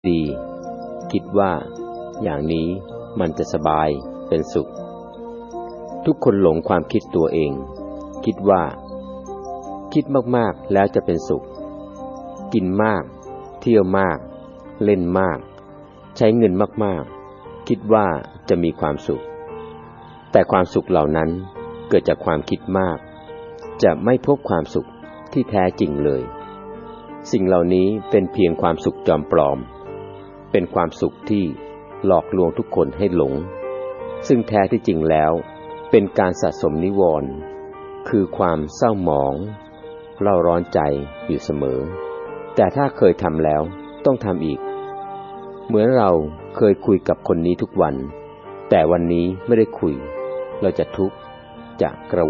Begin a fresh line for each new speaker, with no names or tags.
ดีคิดว่าอย่างนี้มันจะสบายเป็นสุขทุกคนหลงความคิดตัวเองคิดว่าคิดมากๆแล้วจะเป็นสุขกินมากเที่ยวมากเล่นมากใช้เงินมากๆคิดว่าจะมีความสุขแต่ความสุขเหล่านั้นเกิดจากความคิดมากจะไม่พบความสุขที่แท้จริงเลยสิ่งเหล่านี้เป็นเพียงความสุขจอมปลอมเป็นความสุขที่หลอกลวงทุกคนให้หลงซึ่งแท้ที่จริงแล้วเป็นการสะสมนิวรณ์คือความเศร้าหมองเร่าร้อนใจอยู่เสมอแต่ถ้าเคยทำแล้วต้องทำอีกเหมือนเราเคยคุยกับคนนี้ทุกวันแต่วันนี้ไม่ได้คุยเราจะทุกข์จะกระ